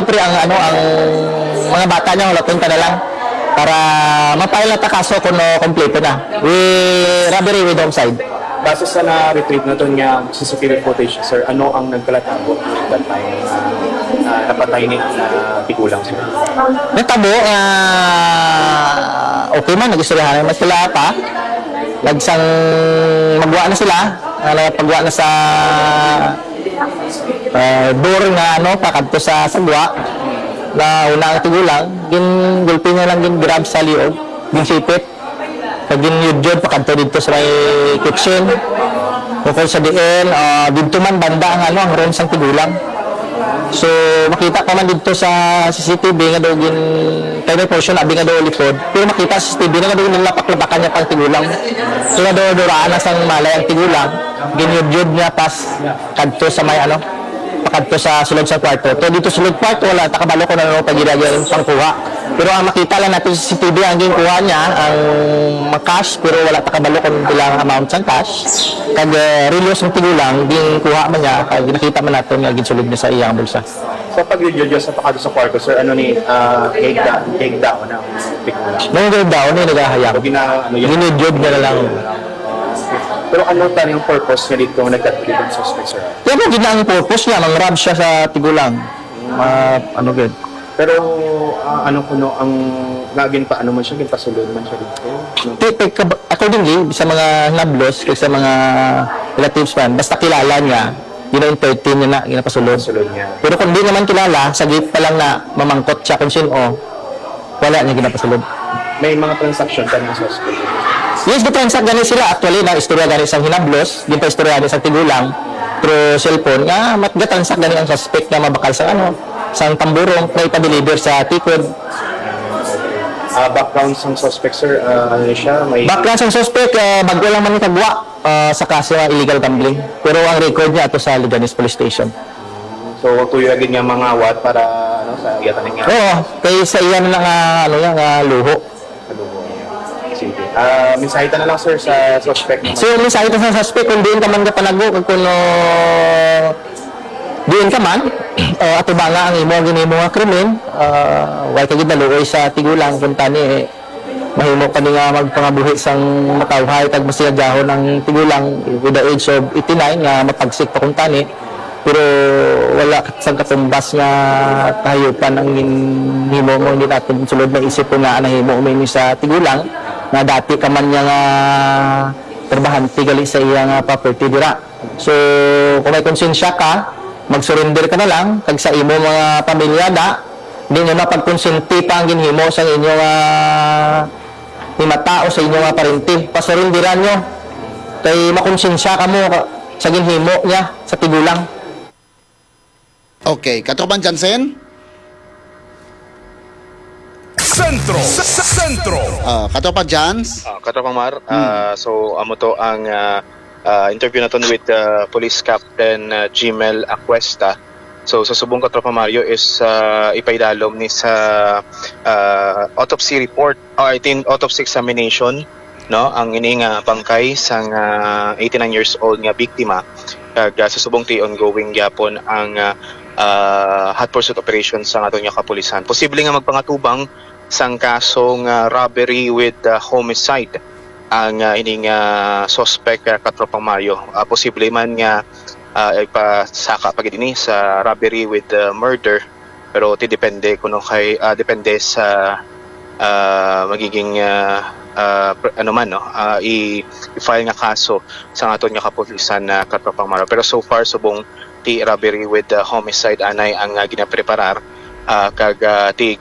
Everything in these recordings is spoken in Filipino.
siyempre ang mga bata niya wala punta na lang para mapile na ta kaso kung kompleto na. Robbery with homicide. Base sa na-retrieve na ito niya CCTV footage, sir, ano ang nagkalatago that time napatay ni tigulang, sir? Natabo, okay man, nag-istoryahan naman sila pa. Nagsang magwa na sila, pagwa na sa door nga pakadto sa sagwa na una ang tigulang, gulpi na lang grab sa liog, ginsipit. Pag ginyudjod, pakadto dito sa may kitchen. Bukod sa diin, dito man banda ang room sang tigulang. So, makita pa man dito sa CCTV nga daw tayo portion, abi nga daw likod. Pero makita sa CCTV nga daw nilapak-lapakan niya pang tigulang. So, nga daw duraan na sang malay ang tigulang. Ginyudjod niya pas kadto sa may pakadto sa sulod sa kwarto. To dito sulod kwarto, wala takabalo ko na pagilagyan pangkuha. Pero ang makita lang natin sa CCTV ang ginkuha niya, ang cash, pero wala takabalo kung ilang amount sang cash. Kag relos ng tigulang, ginkuha man niya, kag nakita man natin nga ginsulod niya sa iyang bulsa. So pag yun sa pakado sa kwarto, sir, cake down na tigulang? Nung gawin daw, nagahayang. Ginudyod niya na lang. Pero ano yung purpose niya dito nagkatuloy ng suspect, sir? Yan po, ang purpose niya, mang-rob siya sa tigulang. Good. Pero ang naging paano man siya, pasulod man siya dito? Accordingly, sa mga nablos, sa mga relatives man, basta kilala niya, gina-entertain niya na, ginapasulod. Niya. Pero kung di naman kilala, sa gate pa lang na mamangkot siya kung sino, wala niya ginapasulod. May mga transaction ka ng suspect? Yes, transact gani sila. Actually, na istorya gani sa hinablos, din pa istorya gani sa tigulang, through cellphone, nga matga-transact gani ang suspect na mabakal sa sa tamburong na ipa-deliver sa tikod. Background ng suspect, sir, siya? Background ng suspect, bago lang man itagwa sa kaso ng illegal gambling. Pero ang record niya ito sa Liganes Police Station. So, tuyo agad niya mga wat para sa iyatan niya? Oo, kaya sa iyan na luho. Sige. Mensahita na lang, sir, sa suspect. So, mensahita sa suspect, kung diin ka man ka panago, kung diin ka man, ato ba nga ang imo nga krimen, why kagid naluoy sa tigulang kung tani mahimo pa nga magpangabuhi sang matawhay tag masiyagahon ng tigulang with the age of 89 nga mapagsik pa kung tani, pero wala sang katumbas nga kahayupan ang himo mo hindi natin sulod na isip ko nga nahimo mo sa tigulang na dati ka man nga trabahante gali sa iyang property dira. So kung may konsensya ka, mag-surrender ka na lang kag sa imo mga pamilyada, hindi nyo mapagkonsinti pa ang ginhimo sa inyong himatao sa inyong parente. Pasurrenderan nyo kay makonsensya ka mo sa ginhimo niya sa tigulang. Okay, Katropan Jansen? Sentro. Katropan Jans? Katropang Mar, so amo to ang interview natin with Police Captain Jimel Acuesta. So sa subong Katropang Mario is ipaidalom ni sa autopsy report or autopsy examination, no, ang ining bangkay sang 89 years old nga biktima. Kag sa subong ti ongoing gyapon ang hot pursuit operation sa atong kapulisan. Posible nga magpangatubang sang kasong robbery with homicide ang ining suspect Katropang Mario. Posible man nga ipasaka pag ini sa robbery with murder, pero depende kuno kay depende sa magiging i-file nga kaso sa aton nga kapulisan na Katropang Mario. Pero so far subong ti robbery with homicide anay ang ginapreparar kag ti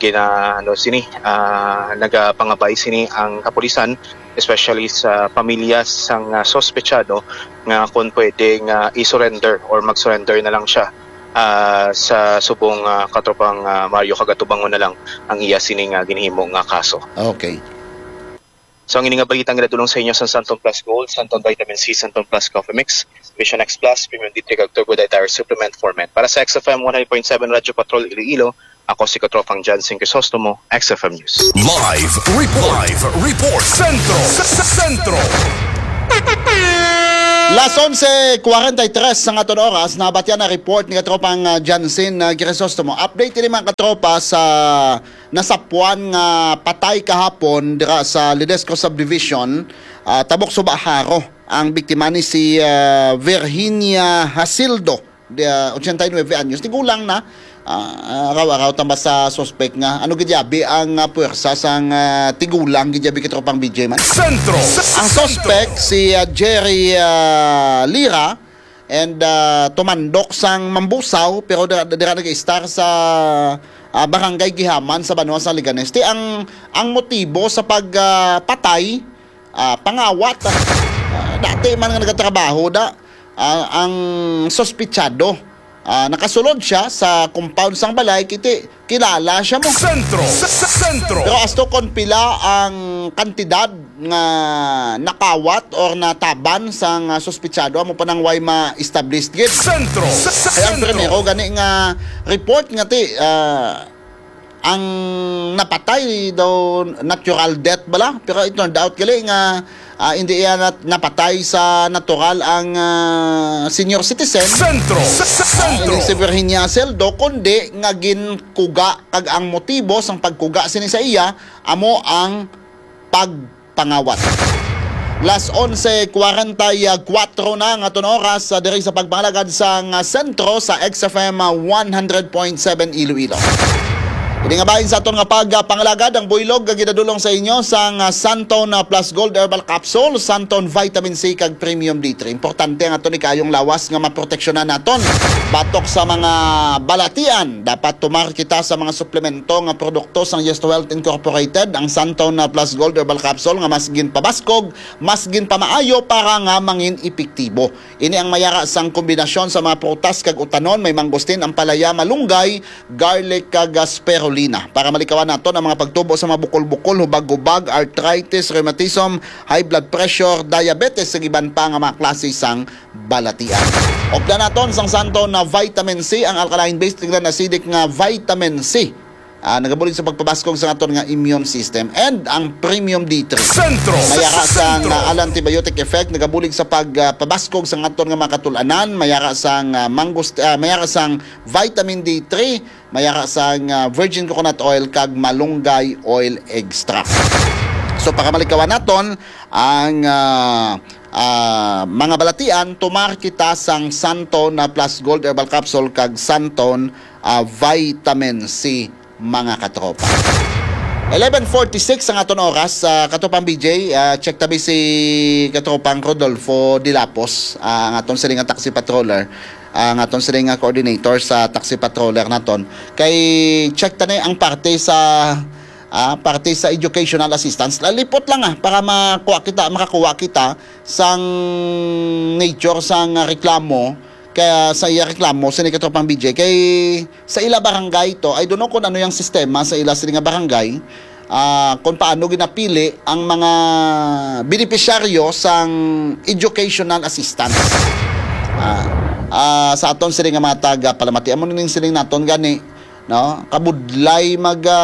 nagapangabay sini ang kapulisan, especially sa pamilya sang sospechado nga kung pwedeng i-surrender or mag-surrender na lang siya sa subong Katropang Mario, kagatubangon na lang ang iya sining ginhimo nga kaso. Okay. So ang ining balita nga natulong sa inyo sa Santon Plus Gold, Santon Vitamin C, Santon Plus Coffee Mix, Vision X Plus, Premium D3 kag Turbo Dietary Supplement Format. Para sa XFM 100.7 Radyo Patrol Iloilo, ako si Katropang Jansen Crisostomo, XFM News. Live report. Centro. Las 11:43 sa aton oras, nabatyan na report ni katropang Jansen Crisostomo. Update din mga katropa sa nasapuan nga patay kahapon dira sa Ledesco Subdivision, Tabok Subaharo. Ang biktima ni si Virginia Hasildo, 89 anyos. Tigulang na, araw-araw tamba sa suspect nga. Ano gidyabi ang puwersa sang tigulang gidyabi katropang BJ man? Sentro. Ang suspect si Jerry Lira and tumandok sang Mambusaw pero dira nag-star sa barangay Gihaman sa Banwa sa Liganes. Ang motibo sa pagpatay, pangawat. Dati man nga nagatrabaho ang sospechado. Nakasulod siya sa compound sang balay, kilala siya mo. Sentro. Pero asto kon pila ang kantidad nga nakawat or nataban sang sospechado amo pa nang way ma-established gid. Sentro. Kaya ang primero gani nga report nga ang napatay daw natural death bala, pero it turned out gali nga hindi yan napatay sa natural ang senior citizen. Sentro. Hindi si Virginia Hasildo, kundi nga ginkuga kag ang motibo sang pagkuga sini sa iya amo ang pagpangawat. Las 11:44 na nga aton oras diri sa pagpangalagad sa sentro sa XFM 100.7 Iloilo. Hindi nga bahin sa aton nga pagpangalagad ang buylog nga ginadulong sa inyo sang Santon Plus Gold Herbal Capsule, Santon Vitamin C kag Premium D3. Importante nga aton ni kayong lawas nga maproteksyonan naton batok sa mga balatian. Dapat tumar kita sa mga suplemento nga produkto sang Yes to Health Incorporated, ang Santon Plus Gold Herbal Capsule nga mas gin pabaskog, mas gin pamaayo para nga mangin epektibo. Ini ang mayara sang kombinasyon sa mga prutas kag utanon, may mangustin, ampalaya, malunggay, garlic kag spirulina para malikawan naton ang mga pagtubo sa mga bukol-bukol, hubag-hubag, arthritis, rheumatism, high blood pressure, diabetes, ug iban pa nga mga klase sang balatian. Opda naton sang Santon na vitamin C, ang alkaline-based tignan acidic nga vitamin C. Nagabulig sa pagpabaskog sa aton nga immune system, and ang Premium D3. Sentro. Mayara sang antibiotic effect, nagabulig sa pagpabaskog sa aton nga makatulanan, mayara sang mayara sang vitamin D3, mayara sang virgin coconut oil kag malunggay oil extract. So para malikawan naton ang mga balatian, tumar kita sang Santon Plus Gold Herbal Capsule kag Santon Vitamin C mga katropa. 11:46 ang aton oras. Katropang BJ, check tabi si katropang Rodolfo Dilapos, ang aton siling nga taxi patroller, ang aton siling nga coordinator sa taxi patroller naton. Kay check tani ang parte sa educational assistance. Lalipot lang para makakuha kita sang nature sang reklamo. Kaya sa iya reklamo sa katropang BJ kay sa ila barangay to, I don't know kung ano yung sistema sa ila siling nga barangay, kung paano ginapili ang mga benepisyaryo sang educational assistance. Sa aton siling nga mga taga palamati amo ning siling naton gani, no, kabudlay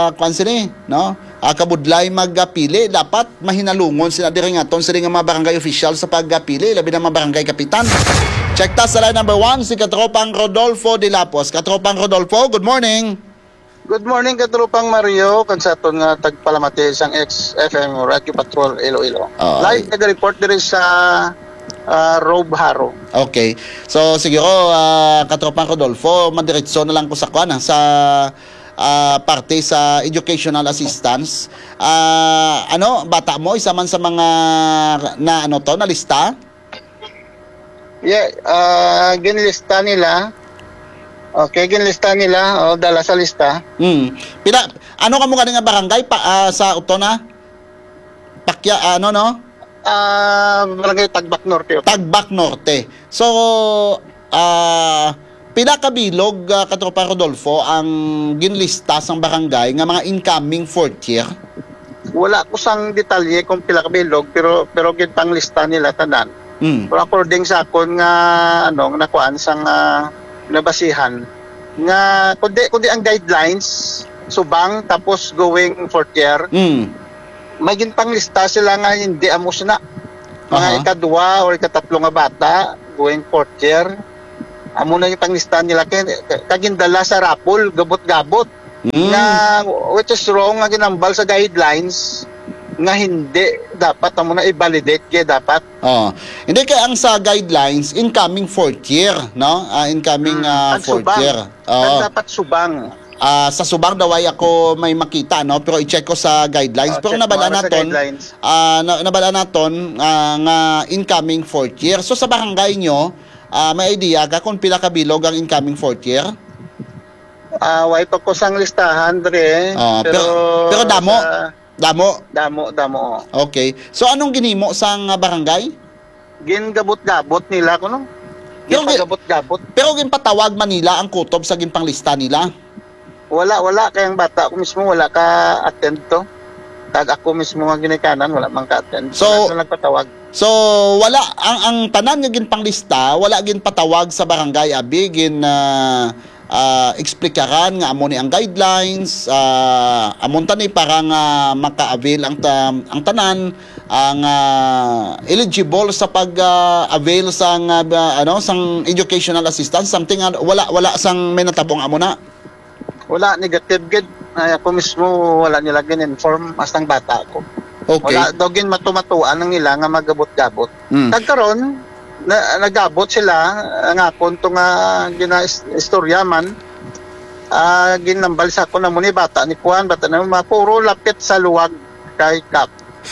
kabudlay magpili, dapat mahinalungon sila diri nga aton siling nga mga barangay official sa pagpili, labi na mga barangay kapitan. Check ta sa line number 1 si katropang Rodolfo Dilapos. Katropang Rodolfo, good morning. Good morning, katropang Mario. Kansaton nga tagpalamati sang XFM Radio Patrol Iloilo. Live nag-report diri sa Rob Haro. Okay. So siguro katropang Rodolfo, madiretso na lang ko sa kuan sa parte sa educational assistance. Bata mo isa man sa mga na lista? Yeah, ginlista nila. Okay, ginlista nila. Dala sa lista. Pila, ano ka mo nga barangay sa Utona? Pakya, Barangay Tagbak Norte. Tagbak Norte. So, pila ka bilog, katropa Rodolfo, ang ginlista sang barangay nga mga incoming fourth year? Wala ko sang detalye kung pila ka bilog, pero gitpang lista nila tanan. Pero according sa akon nga nakuan sang nabasihan nga kundi ang guidelines subang tapos going fourth year, may ginpang lista sila nga hindi amo sina. Mga Aha. ikadwa or ikatatlo nga bata, going fourth year. Amo na yung panglistahan nila kagindala sa rapol, gabot-gabot. Na which is wrong nga ginambal sa guidelines nga hindi dapat amo na i-validate kaya dapat. Oh. Hindi kaya ang sa guidelines incoming fourth year, no? Incoming fourth Pagsubang. year. Dapat subang. Sa subang daw ay ako may makita, no? Pero i-check ko sa guidelines. Pero Check nabala mo sa naton, guidelines. nabala naton nga incoming fourth year. So sa barangay nyo, may idea ka kung pila ka bilog ang incoming fourth year? Way pa ko sang listahan dre. Pero damo. Damo. Okay. So anong ginhimo sang barangay? Gingabot-gabot nila kuno. Pero Gingabot-gabot. Pero ginpatawag Manila ang kutob sa ginpanglista nila. Wala kayang bata ako mismo wala ka attend to. Tag ako mismo nga ginikanan wala man ka attend. So- wala nagpatawag. So wala ang tanan nga ginpanglista, wala ginpatawag sa barangay abi explikaran nga amo ni ang guidelines, amon tani para nga maka-avail ang tanan ang eligible sa pag-avail sang sang educational assistance, something wala sang may natabong amo na. Wala negative gid. Ako mismo wala nila gin-inform astang bata ko. Okay. Wala daw gin matumatuan ng ila nga magabot-gabot. Tagkaron nagabot sila nga punto nga gina-istorya man ginambal sa ko na muni bata ni Juan bata na puro lapit sa luwag kay Kap.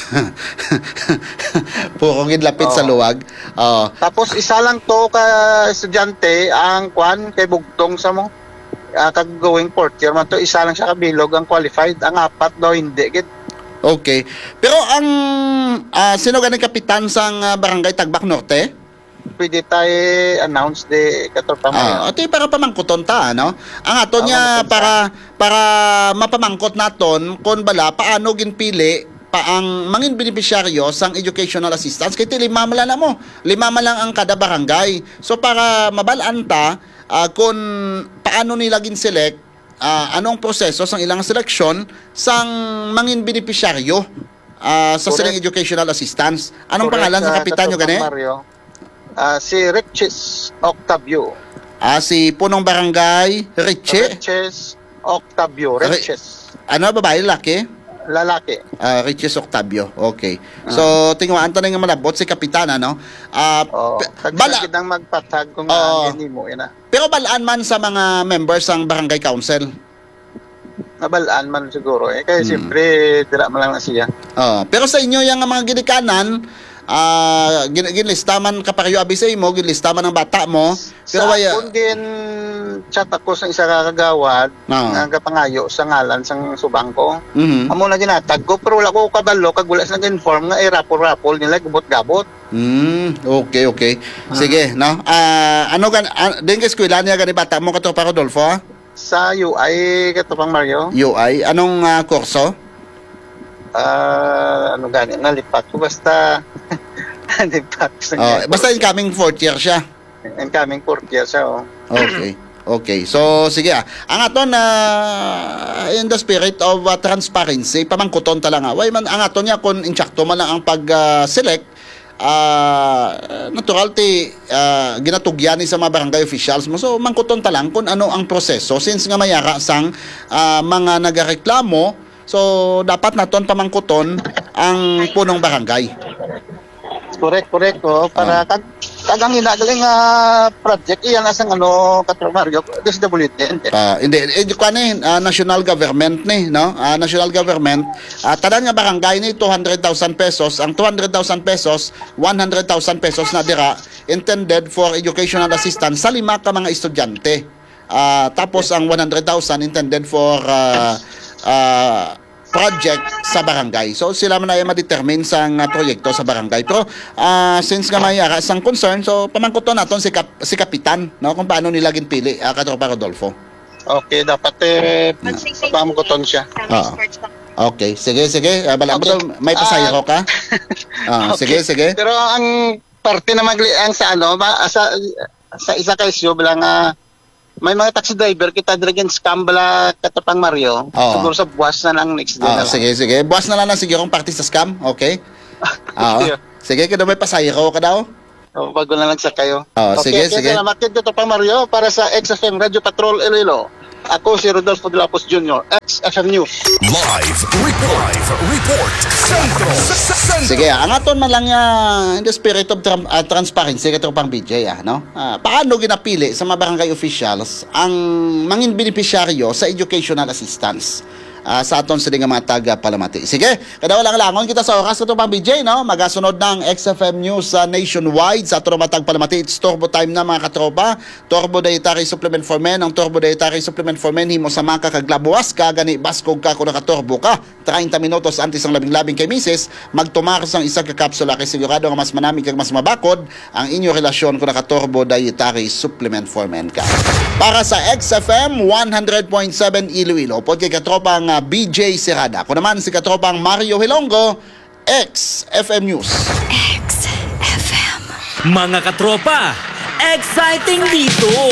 Puro gidlapit sa luwag. Tapos isa lang to ka estudyante ang Juan kay bugtong sa mo kag going fourth year man to isa lang siya kabilog ang qualified ang apat daw hindi gid. Okay. Pero ang sino ganing kapitan sang barangay Tagbak Norte? Pwede tayo announce de katropa mo. Ito para pamangkuton ta, no? Ang ato niya para mapamangkot naton kung bala paano ginpili pa ang mangin beneficiaryo sang educational assistance kay lima man lang mo. Lima man lang ang kada barangay. So para mabalaan ta kung paano nila gin-select anong proseso sang ilang seleksyon sang mangin beneficiaryo sa silang educational assistance. Anong pangalan sa kapitan nyo gani? Si Riches Octavio. Si punong barangay Riche. Riches Octavio. Riches. Ano, babae, lalaki? Lalaki. Riches Octavio. Okay. So, tingwaan to na nga malabot si kapitana, no? Tagsagid ang magpatag kung hindi mo ina. Pero balaan man sa mga members ng barangay council. Nabalaan man siguro kaya siyempre dira man lang na siya. Pero sa inyo yung mga ginikanan, ginlista man kaparyo abi sa imo, ginlista man ang bata mo. Pero Sa akong din chat ako sa isa kakagawad nga kapangayo sa ngalan sang subang ko. Amo na ginatag ko pero wala ko kabalo kag wala sa inform nga rapol nila gubot-gabot. Okay. Sige, no? Ano din ka eskwela niya gani bata mo kato pa Rodolfo? Sa UI katupang Mario. UI, anong kurso? Ano gani nalipat ko basta nalipat basta incoming fourth year siya. incoming fourth year siya. Okay. So sige ang aton in the spirit of transparency pamangkuton ta lang way man ang aton niya kun insakto man lang ang pag-select natural ginatugyan ni sa mga barangay officials mo. So mangkuton ta lang kung ano ang proseso since nga mayara sang mga nagareklamo. So, dapat naton pamangkuton ang punong barangay. Correct. Para kagang inagaling project iyan asang Katro Mario, DSWD. Hindi, national government ni, no? National government. Tanan nga barangay ni 200,000 pesos. Ang 200,000 pesos, 100,000 pesos na dira intended for educational assistance sa 5 ka mga estudyante. Tapos ang 100,000 intended for project sa barangay. So sila man ay ma-determine sang proyekto sa barangay. Pero since nga may sang concern, so pamangkuton naton si kapitan, no, kung paano nila ginpili katropa Rodolfo. Okay, dapat pamangkuton siya. Okay, sige. Bala mo to, may pasayro ka? Okay. Sige. Pero ang parte na ang sa isa kayo bilang may mga taxi driver kita dragon scam bala katapang Mario. Siguro sa buwas na lang next day. Sige. Buwas na lang siguro ang party sa scam. Okay? Sige, kada may pasayro ka daw. Bago na lang sa kayo. Sige, sige. Salamat dito pa Mario para sa XFM Radio Patrol Iloilo. Ako si Rodolfo de la Puz Jr., XFM News. Live report. Centro. Sige, ang aton man lang in the spirit of transparency kato pang BJ no? Paano ginapili sa mga barangay officials ang mangin beneficiaryo sa educational assistance? Sa aton sa mga taga Palamati. Sige, kada walang langon kita sa oras ito pang BJ, no? Magasunod ng XFM News nationwide sa aton matag Palamati. It's turbo time na mga katropa. Turbo dietary supplement for men. Ang turbo dietary supplement for men himo sa maka kaglabuas ka gani baskog ka kung nakaturbo ka. 30 minutos antes ang labing-labing kay misis, magtumaros ang isa ka kapsula kay sigurado nga mas manami kag mas mabakod ang inyo relasyon kung nakaturbo dietary supplement for men ka. Para sa XFM 100.7 Iloilo, pod kay katropang BJ Serrada. Ako naman si katropang Mario Hilongo, XFM News. XFM. Mga katropa, exciting dito!